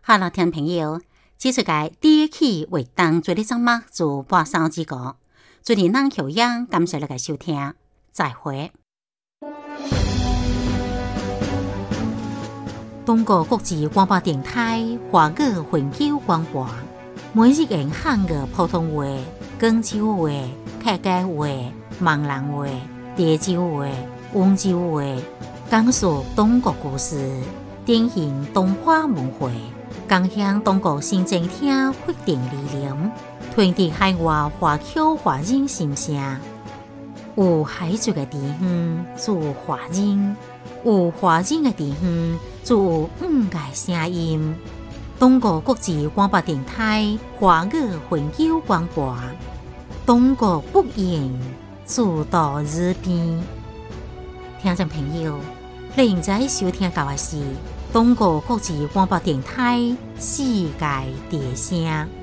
好了，听众朋友，这出嘅第一期为当做的节目就播送至这，祝你能休养，感谢你嘅收听，再会。中国国际广播电台华语永久广播，每日用汉语普通话、广州话、客家话、闽南话、潮州话、温州话，讲述中国故事，典型东华文化，共享中国新政厅决定理念，传递海外华侨华人心声。有海族的地方，就有华人；有华人的地方，就有五个声音。中国国际广播电台华语永久广播，中国不言，自到耳边。听众朋友，你现在收听到的是中国国际广播电台世界之声。